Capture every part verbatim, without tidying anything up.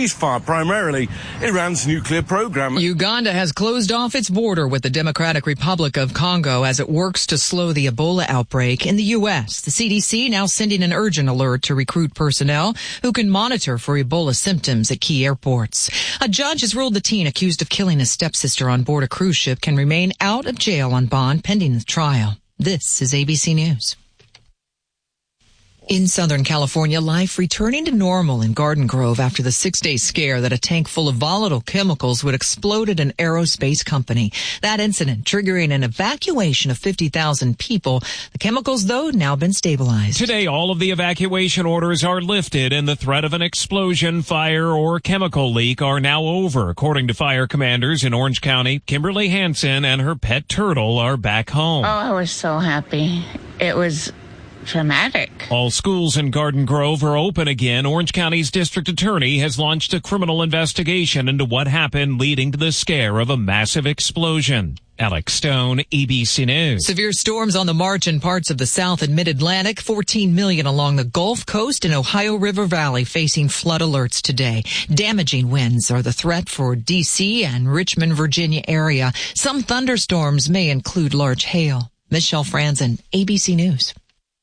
ceasefire, primarily Iran's nuclear program. Uganda has closed off its border with the Democratic Republic of Congo as it works to slow the Ebola outbreak in the U S. The C D C now sending an urgent alert to recruit personnel who can monitor for Ebola symptoms at key airports. A judge has ruled the teen accused of killing his stepsister on board a cruise ship can remain out of jail on bond pending the trial. This is A B C News. In Southern California, life returning to normal in Garden Grove after the six-day scare that a tank full of volatile chemicals would explode at an aerospace company. That incident triggering an evacuation of fifty thousand people. The chemicals, though, now been stabilized. Today, all of the evacuation orders are lifted and the threat of an explosion, fire, or chemical leak are now over. According to fire commanders in Orange County, Kimberly Hansen and her pet turtle are back home. Oh, I was so happy. It was traumatic. All schools in Garden Grove are open again. Orange County's district attorney has launched a criminal investigation into what happened leading to the scare of a massive explosion. Alex Stone, A B C News. Severe storms on the march in parts of the South and Mid-Atlantic. fourteen million along the Gulf Coast and Ohio River Valley facing flood alerts today. Damaging winds are the threat for D C and Richmond, Virginia area. Some thunderstorms may include large hail. Michelle Franzen, A B C News.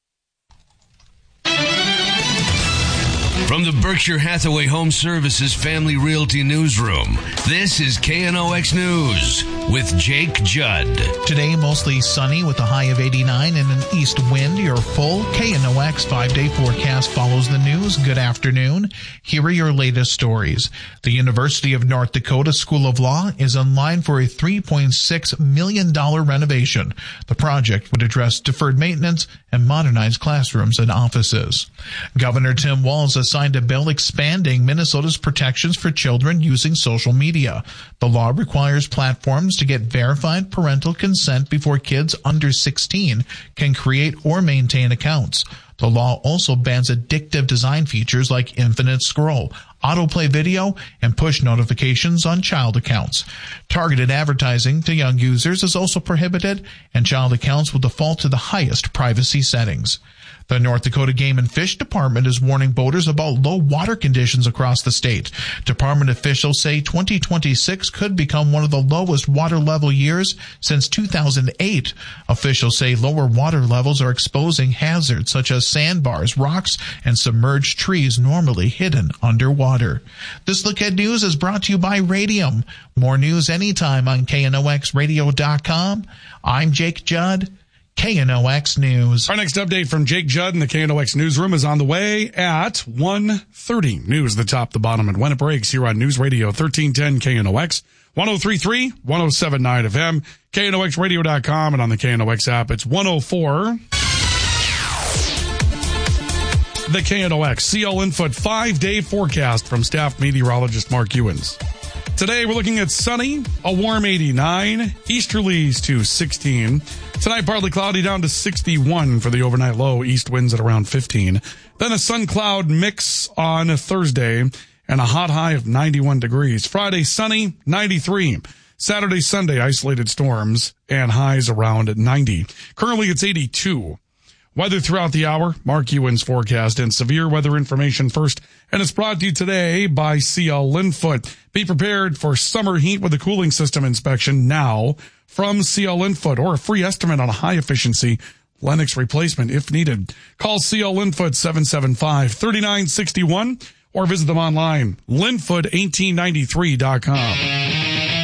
From the Berkshire Hathaway Home Services Family Realty Newsroom, this is K N O X News with Jake Judd. Today, mostly sunny with a high of eighty-nine and an east wind. Your full K N O X five-day forecast follows the news. Good afternoon. Here are your latest stories. The University of North Dakota School of Law is in line for a three point six million dollars renovation. The project would address deferred maintenance and modernize classrooms and offices. Governor Tim Walz assigned a bill expanding Minnesota's protections for children using social media. The law requires platforms to get verified parental consent before kids under sixteen can create or maintain accounts. The law also bans addictive design features like infinite scroll, autoplay video, and push notifications on child accounts. Targeted advertising to young users is also prohibited, and child accounts will default to the highest privacy settings. The North Dakota Game and Fish Department is warning boaters about low water conditions across the state. Department officials say twenty twenty-six could become one of the lowest water level years since two thousand eight. Officials say lower water levels are exposing hazards such as sandbars, rocks, and submerged trees normally hidden underwater. This Look at News is brought to you by Radium. More news anytime on K N O X radio dot com. I'm Jake Judd. K N O X News. Our next update from Jake Judd in the K N O X newsroom is on the way at one thirty. News, the top, the bottom, and when it breaks here on News Radio thirteen ten K N O X, one oh three point three, one oh seven point nine F M, K N O X radio dot com, and on the K N O X app, it's one oh four. The K N O X C L Infoot five-day forecast from staff meteorologist Mark Ewens. Today, we're looking at sunny, a warm eighty-nine, easterlies to sixteen. Tonight, partly cloudy down to sixty-one for the overnight low, east winds at around fifteen. Then a sun-cloud mix on Thursday and a hot high of ninety-one degrees. Friday, sunny, ninety-three. Saturday, Sunday, isolated storms and highs around ninety. Currently, it's eighty-two. Weather throughout the hour, Mark Ewens forecast and severe weather information first. And it's brought to you today by C L Linfoot. Be prepared for summer heat with a cooling system inspection now from C L Linfoot, or a free estimate on a high efficiency Lennox replacement if needed. Call C L Linfoot seven seven five, three nine six one or visit them online, linfoot eighteen ninety-three dot com.